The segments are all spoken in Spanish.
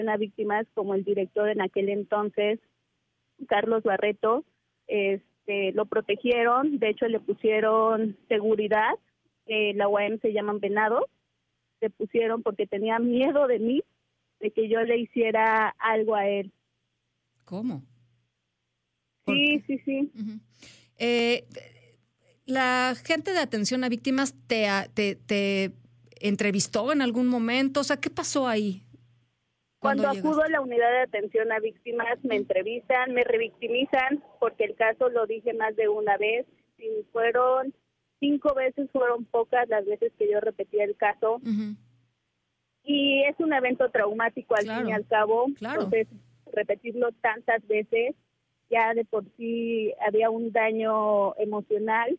a víctimas, como el director en aquel entonces, Carlos Barreto, lo protegieron, de hecho le pusieron seguridad, la UAM se llaman venados, le pusieron porque tenía miedo de mí, de que yo le hiciera algo a él. ¿Cómo? Sí. Uh-huh. ¿La gente de atención a víctimas te entrevistó en algún momento? O sea, ¿qué pasó ahí? Cuando acudo a la unidad de atención a víctimas, me entrevistan, me revictimizan, porque el caso lo dije más de una vez. Si fueron 5 veces, fueron pocas las veces que yo repetía el caso. Uh-huh. Y es un evento traumático al fin y al cabo. Claro. Entonces, repetirlo tantas veces, ya de por sí había un daño emocional,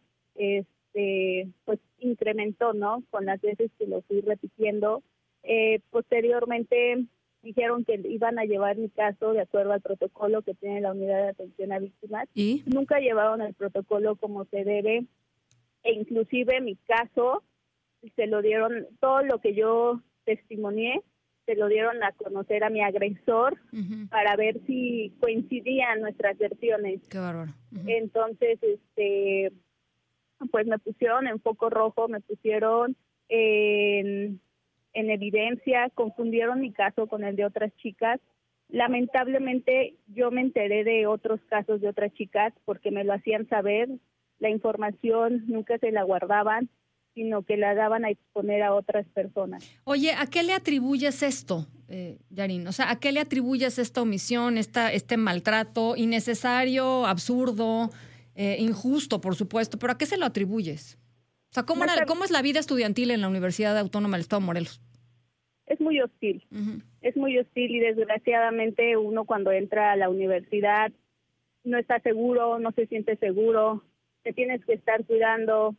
pues incrementó, ¿no? Con las veces que lo fui repitiendo. Posteriormente dijeron que iban a llevar mi caso de acuerdo al protocolo que tiene la unidad de atención a víctimas. ¿Y? Nunca llevaron el protocolo como se debe, e inclusive mi caso se lo dieron, todo lo que yo testimonié, se lo dieron a conocer a mi agresor. Uh-huh. Para ver si coincidían nuestras versiones. Qué bárbaro. Uh-huh. Entonces, pues me pusieron en foco rojo, me pusieron en evidencia, confundieron mi caso con el de otras chicas. Lamentablemente yo me enteré de otros casos de otras chicas porque me lo hacían saber, la información nunca se la guardaban, sino que la daban a exponer a otras personas. Oye, ¿a qué le atribuyes esto, Yarin? O sea, ¿a qué le atribuyes esta omisión, este maltrato innecesario, absurdo, injusto, por supuesto? ¿Pero a qué se lo atribuyes? O sea, ¿cómo es la vida estudiantil en la Universidad Autónoma del Estado de Morelos? Es muy hostil. Uh-huh. Es muy hostil y desgraciadamente uno cuando entra a la universidad no está seguro, no se siente seguro, te tienes que estar cuidando.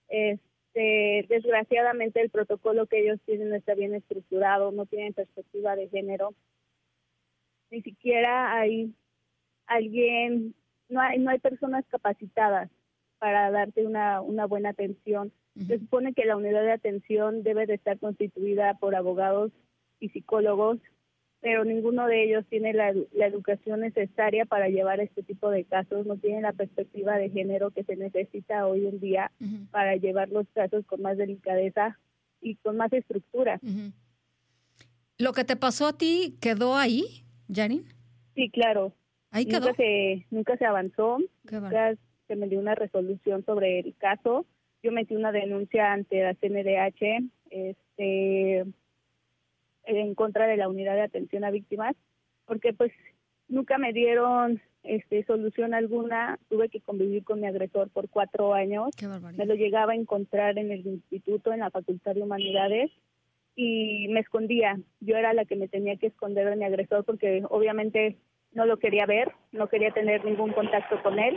Desgraciadamente el protocolo que ellos tienen no está bien estructurado, no tienen perspectiva de género. Ni siquiera hay alguien, no hay personas capacitadas para darte una buena atención. Uh-huh. Se supone que la unidad de atención debe de estar constituida por abogados y psicólogos, pero ninguno de ellos tiene la educación necesaria para llevar este tipo de casos, no tienen la perspectiva de género que se necesita hoy en día. Uh-huh. Para llevar los casos con más delicadeza y con más estructura. Uh-huh. ¿Lo que te pasó a ti quedó ahí, Yarin? Sí, claro. ¿Ahí quedó? Nunca se avanzó, nunca se me dio una resolución sobre el caso. Yo metí una denuncia ante la CNDH, en contra de la unidad de atención a víctimas, porque pues nunca me dieron solución alguna. Tuve que convivir con mi agresor por 4 años. Qué barbaridad. Me lo llegaba a encontrar en el instituto, en la Facultad de Humanidades, y me escondía. Yo era la que me tenía que esconder de mi agresor porque obviamente no lo quería ver, no quería tener ningún contacto con él.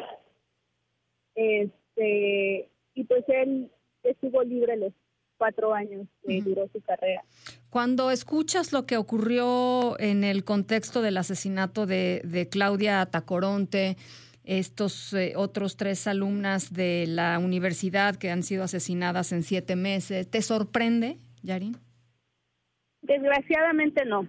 Y pues él estuvo libre los 4 años que duró su carrera. Cuando escuchas lo que ocurrió en el contexto del asesinato de Claudia Tacoronte, estos otros 3 alumnas de la universidad que han sido asesinadas en 7 meses, ¿te sorprende, Yarin? Desgraciadamente no.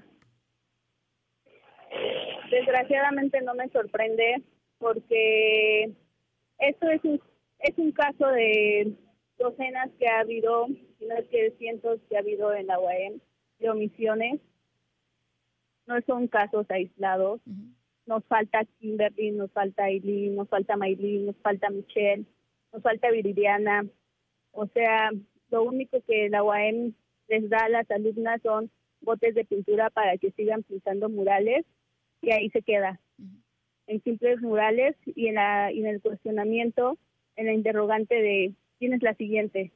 Desgraciadamente no me sorprende porque esto es un caso de docenas que ha habido, si no es que cientos que ha habido en la UAM, de omisiones. No son casos aislados. Uh-huh. Nos falta Kimberly, nos falta Aileen, nos falta Maylin, nos falta Michelle, nos falta Viridiana. O sea, lo único que la UAM les da a las alumnas son botes de pintura para que sigan pintando murales y ahí se queda. Uh-huh. En simples murales y en el cuestionamiento, en la interrogante de ¿quién es la siguiente?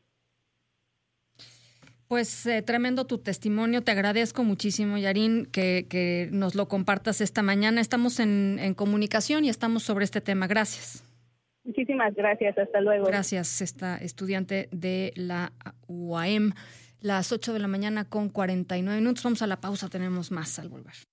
Pues tremendo tu testimonio, te agradezco muchísimo, Yarin, que nos lo compartas esta mañana. Estamos en comunicación y estamos sobre este tema. Gracias. Muchísimas gracias, hasta luego. Gracias, esta estudiante de la UAM. Las 8:49 a.m. Vamos a la pausa, tenemos más al volver.